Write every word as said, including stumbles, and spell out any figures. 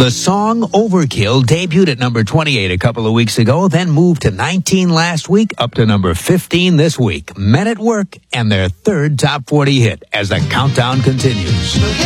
The song Overkill debuted at number twenty-eight a couple of weeks ago, then moved to nineteen last week, up to number fifteen this week. Men at Work and their third top forty hit as the countdown continues.